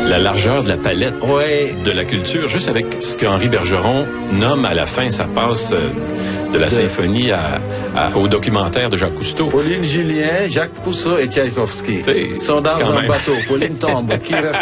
la largeur de la palette de la culture, juste avec ce qu'Henri Bergeron nomme à la fin, ça passe de la symphonie au documentaire de Jacques Cousteau. Pauline Julien, Jacques Cousteau et Tchaïkovski sont dans un bateau. Pauline tombe. Qui reste